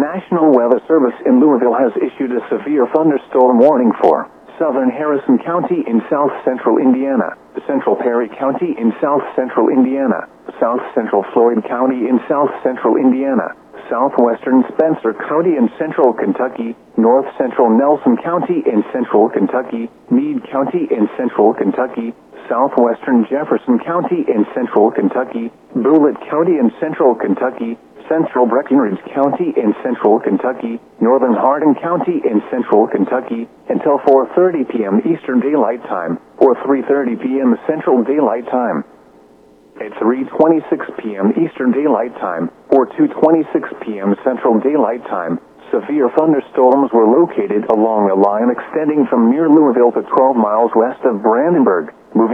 National Weather Service in Louisville has issued a severe thunderstorm warning for southern Harrison County in south-central Indiana, central Perry County in south-central Indiana, south-central Floyd County in south-central Indiana, southwestern Spencer County in central Kentucky, north-central Nelson County in central Kentucky, Meade County in central Kentucky, southwestern Jefferson County in central Kentucky, Bullitt County in central Kentucky, central Breckinridge County in central Kentucky, northern Hardin County in central Kentucky, until 4:30 p.m. Eastern Daylight Time, or 3:30 p.m. Central Daylight Time. At 3:26 p.m. Eastern Daylight Time, or 2:26 p.m. Central Daylight Time, severe thunderstorms were located along a line extending from near Louisville to 12 miles west of Brandenburg.